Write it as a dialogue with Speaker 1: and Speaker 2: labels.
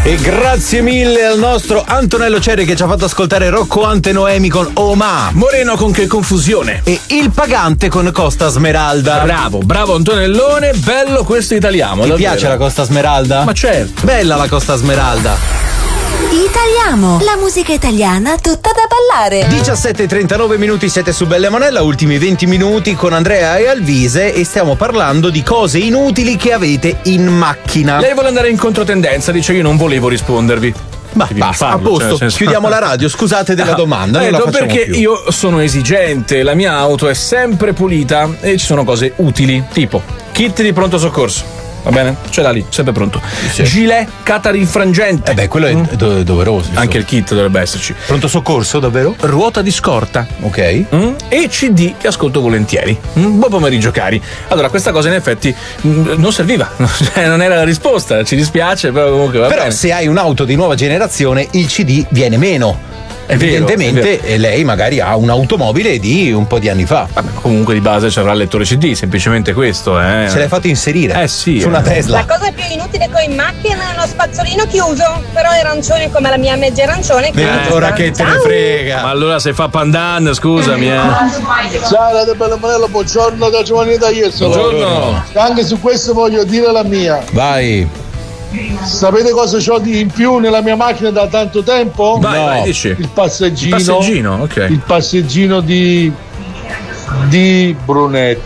Speaker 1: E grazie mille al nostro Antonello Cerri che ci ha fatto ascoltare Rocco Ante Noemi con Oma.
Speaker 2: Moreno con Che confusione.
Speaker 1: E Il Pagante con Costa Smeralda.
Speaker 2: Bravo Antonellone, bello questo italiano.
Speaker 1: Ti piace la Costa Smeralda?
Speaker 2: Ma certo.
Speaker 1: Bella la Costa Smeralda.
Speaker 3: Italiamo, la musica italiana tutta da ballare.
Speaker 1: 17:39 minuti, siete su Belle Monella, ultimi 20 minuti con Andrea e Alvise e stiamo parlando di cose inutili che avete in macchina.
Speaker 2: Lei vuole andare in controtendenza, dice io non volevo rispondervi.
Speaker 1: Ma basta, a posto, chiudiamo la radio, scusate della domanda, non la facciamo
Speaker 2: perché
Speaker 1: più.
Speaker 2: Io sono esigente, la mia auto è sempre pulita e ci sono cose utili, tipo kit di pronto soccorso. Va bene? Ce l'ha lì, sempre pronto.
Speaker 1: Sì.
Speaker 2: Gilet catarinfrangente.
Speaker 1: Quello è doveroso.
Speaker 2: Anche il kit dovrebbe esserci.
Speaker 1: Pronto soccorso, davvero?
Speaker 2: Ruota di scorta.
Speaker 1: Ok.
Speaker 2: E CD che ascolto volentieri. Buon pomeriggio, cari. Allora, questa cosa in effetti non serviva. Non era la risposta. Ci dispiace, però comunque va bene.
Speaker 1: Se hai un'auto di nuova generazione, il CD viene meno. Evidentemente lei magari ha un'automobile di un po' di anni fa.
Speaker 2: Vabbè, ma comunque di base c'era il lettore CD, semplicemente questo.
Speaker 1: Se l'hai fatto inserire
Speaker 2: sì,
Speaker 1: su una Tesla.
Speaker 4: La cosa più inutile che ho in macchina è uno spazzolino chiuso, però è arancione come la mia mezza arancione.
Speaker 1: Ora che te ne frega.
Speaker 2: Ma allora se fa pandan, scusami.
Speaker 5: Ciao da Bella Monella, buongiorno da Giovanni da Jesolo.
Speaker 2: Buongiorno.
Speaker 5: Anche su questo voglio dire la mia.
Speaker 1: Vai.
Speaker 5: Sapete cosa c'ho di in più nella mia macchina da tanto tempo?
Speaker 2: Vai, dici.
Speaker 5: Il passeggino.
Speaker 2: Il passeggino, ok.
Speaker 5: Il passeggino di Brunetto.